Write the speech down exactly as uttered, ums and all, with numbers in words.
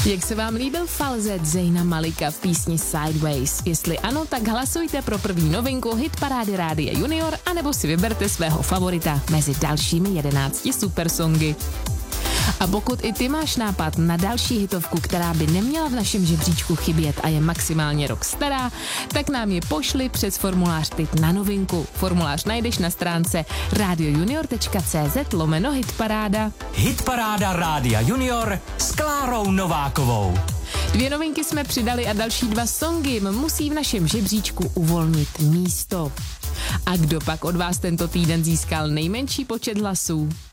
Jak se vám líbil falzet Zejna Malika v písni Sideways? Jestli ano, tak hlasujte pro první novinku hit parády Rádia Junior, anebo si vyberte svého favorita mezi dalšími jedenácti supersongy. A pokud i ty máš nápad na další hitovku, která by neměla v našem žebříčku chybět a je maximálně rok stará, tak nám je pošli přes formulář Tip na novinku. Formulář najdeš na stránce radiojunior.cz lomeno hitparáda. Hitparáda Rádia Junior s Klárou Novákovou. Dvě novinky jsme přidali a další dva songy musí v našem žebříčku uvolnit místo. A kdo pak od vás tento týden získal nejmenší počet hlasů?